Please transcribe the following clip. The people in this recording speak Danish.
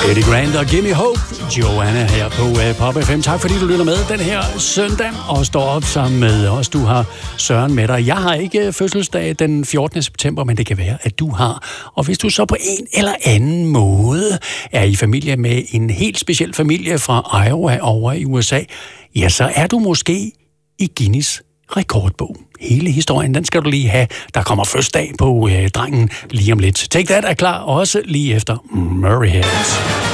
Eddie Grant og Gimme Hope, Joanna her på Pop FM. Tak fordi du lytter med den her søndag og står op sammen med os. Du har Søren med dig. Jeg har ikke fødselsdag den 14. september, men det kan være, at du har. Og hvis du så på en eller anden måde er i familie med en helt speciel familie fra Iowa over i USA, ja, så er du måske i Guinness rekordbog. Hele historien, den skal du lige have. Der kommer fødselsdag på drengen lige om lidt. Take That er klar også lige efter Murray Head.